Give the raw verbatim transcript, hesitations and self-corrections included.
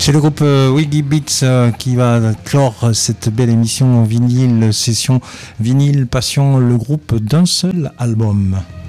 C'est le groupe euh, Wiggy Beats euh, qui va clore cette belle émission vinyle, session vinyle passion, le groupe d'un seul album.